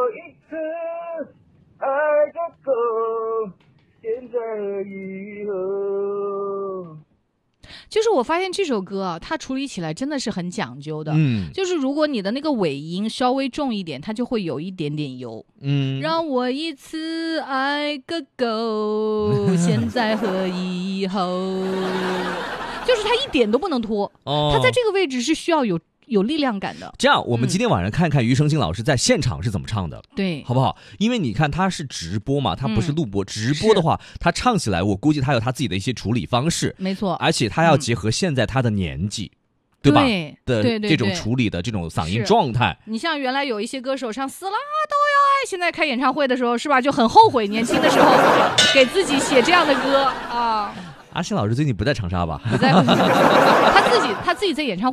一次爱个够，现在和以后。 就是我发现这首歌啊，它处理起来真的是很讲究的。就是如果你的那个尾音稍微重一点，它就会有一点点油。让我一次爱个够，现在和以后。就是它一点都不能拖，它在这个位置是需要有力量感的。 这样，我们今天晚上看看庾澄庆老师在现场是怎么唱的， 对， 好不好？因为你看他是直播嘛，他不是录播，直播的话，他唱起来，我估计他有他自己的一些处理方式， 没错， 而且他要结合现在他的年纪。对吧？ 对这种处理的这种嗓音状态， 你像原来有一些歌手唱死啦都要爱，现在开演唱会的时候是吧，就很后悔年轻的时候给自己写这样的歌啊。 阿信老师最近不在长沙吧？ 不在，他自己在演唱会。